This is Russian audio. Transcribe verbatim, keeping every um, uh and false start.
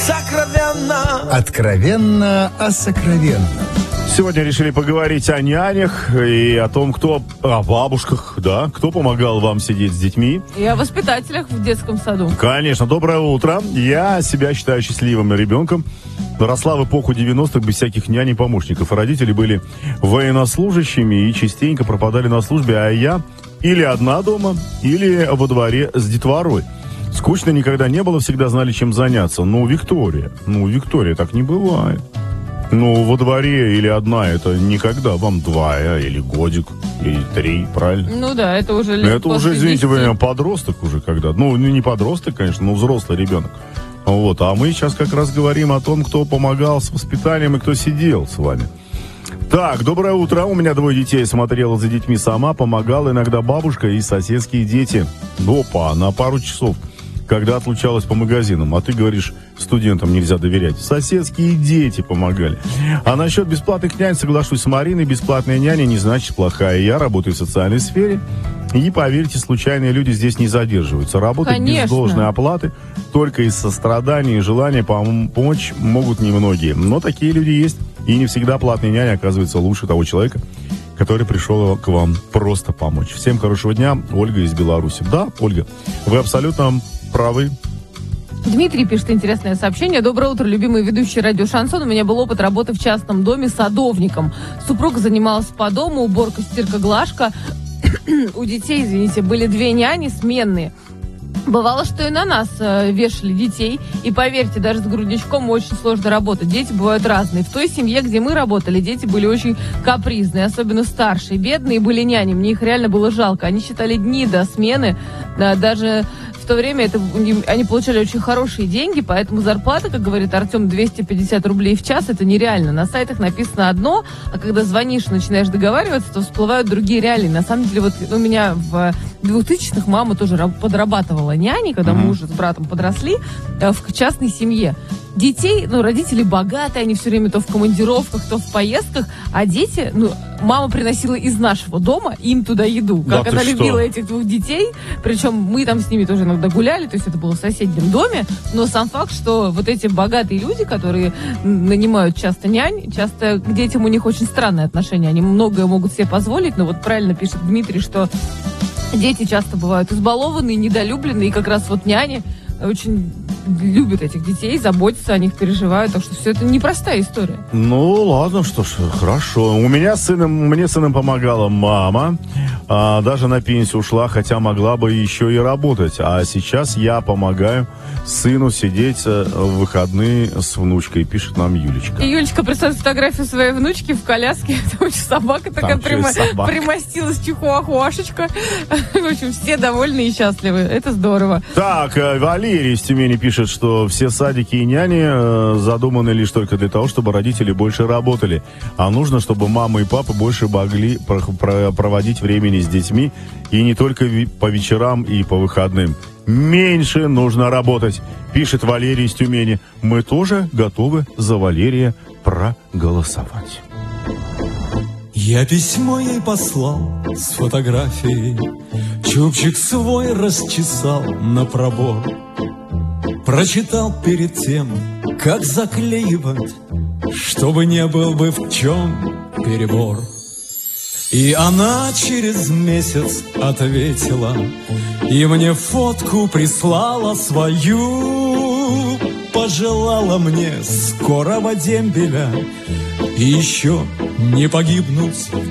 сокровенно. Откровенно о сокровенном. Сегодня решили поговорить о нянях и о том, кто... О бабушках, да? Кто помогал вам сидеть с детьми. И о воспитателях в детском саду. Конечно. Доброе утро. Я себя считаю счастливым ребенком. Росла в эпоху девяностых без всяких нянь и помощников. Родители были военнослужащими и частенько пропадали на службе, а я или одна дома, или во дворе с детворой. Скучно никогда не было, всегда знали, чем заняться. Ну, Виктория, ну, Виктория, так не бывает. Ну, во дворе или одна, это никогда. Вам два, или годик, или три, правильно? Ну да, это уже лет Это уже, извините, вы подросток уже когда. Ну, не подросток, конечно, но взрослый ребенок. Вот, а мы сейчас как раз говорим о том, кто помогал с воспитанием и кто сидел с вами. Так, доброе утро. У меня двое детей. Смотрела за детьми сама, помогала иногда бабушка и соседские дети. Опа, на пару часов, когда отлучалась по магазинам. А ты говоришь, студентам нельзя доверять. Соседские дети помогали. А насчет бесплатных нянь, соглашусь с Мариной, бесплатная няня не значит плохая. Я работаю в социальной сфере. И, поверьте, случайные люди здесь не задерживаются. Работать Конечно. без должной оплаты, только из сострадания и желания пом- помочь могут немногие. Но такие люди есть. И не всегда платная няня оказывается лучше того человека, который пришел к вам просто помочь. Всем хорошего дня. Ольга из Беларуси. Да, Ольга, вы абсолютно правы. Дмитрий пишет интересное сообщение. Доброе утро, любимый ведущий радио «Шансон». У меня был опыт работы в частном доме садовником. Супруга занималась по дому, уборка, стирка, глажка. У детей, извините, были две няни сменные. Бывало, что и на нас э, вешали детей. И поверьте, даже с грудничком очень сложно работать. Дети бывают разные. В той семье, где мы работали, дети были очень капризные, особенно старшие. Бедные были няни, мне их реально было жалко. Они считали дни до смены. Да, даже в то время это, они получали очень хорошие деньги, поэтому зарплата, как говорит Артем, двести пятьдесят рублей в час, это нереально. На сайтах написано одно, а когда звонишь, начинаешь договариваться, то всплывают другие реалии. На самом деле, вот у меня в двухтысячных мама тоже подрабатывала няней, когда мы уже с братом подросли, в частной семье. Детей, ну, родители богатые, они все время то в командировках, то в поездках, а дети, ну, мама приносила из нашего дома им туда еду. Как да она любила что? этих двух детей, причем мы там с ними тоже иногда гуляли, то есть это было в соседнем доме, но сам факт, что вот эти богатые люди, которые нанимают часто нянь, часто к детям у них очень странное отношение, они многое могут себе позволить, но вот правильно пишет Дмитрий, что дети часто бывают избалованы, недолюблены, и как раз вот няни очень любят этих детей, заботятся о них, переживают, так что все это непростая история. Ну, ладно, что ж, хорошо. У меня с сыном, мне с сыном помогала мама, а, даже на пенсию ушла, хотя могла бы еще и работать. А сейчас я помогаю сыну сидеть в выходные с внучкой, пишет нам Юлечка. И Юлечка прислала фотографию своей внучки в коляске, там очень собака такая прима- собака. примостилась, чихуахуашечка. В общем, все довольны и счастливы. Это здорово. Так, Валерий из Тюмени пишет, что все садики и няни задуманы лишь только для того, чтобы родители больше работали. А нужно, чтобы мама и папа больше могли проводить времени с детьми. И не только по вечерам и по выходным. Меньше нужно работать, пишет Валерий из Тюмени. Мы тоже готовы за Валерия проголосовать. Я письмо ей послал с фотографией, чубчик свой расчесал на пробор. Прочитал перед тем, как заклеивать, чтобы не был бы в чем перебор. И она через месяц ответила, и мне фотку прислала свою. Пожелала мне скорого дембеля и еще не погибнуть